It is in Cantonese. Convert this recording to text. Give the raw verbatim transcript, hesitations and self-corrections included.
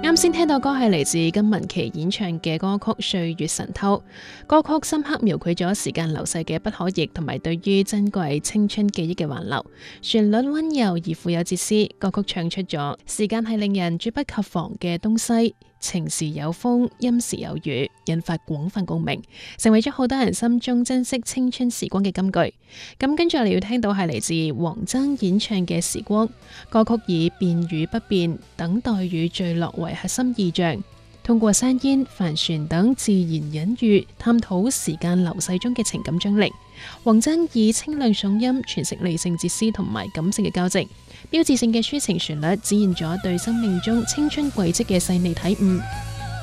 啱先聽到歌係嚟自金文岐演唱嘅歌曲《歲月神偷》，歌曲深刻描繪咗時間流逝嘅不可逆，同埋對於珍貴青春記憶嘅挽留。旋律溫柔而富有哲思，歌曲唱出咗時間係令人猝不及防嘅東西，晴時有風，陰時有雨，引發廣泛共鳴，成為咗好多人心中珍惜青春時光嘅金句。咁跟住我哋要聽到係嚟自黃錚演唱嘅《時光》，歌曲以變與不變、等待與墜落為核心意象，通過山煙、帆船等自然隱喻，探討時間流逝中嘅情感張力。黃錚以清亮嗓音詮釋理性哲思同埋感性嘅交織，標誌性嘅抒情旋律展現咗對生命中青春軌跡嘅細膩體悟。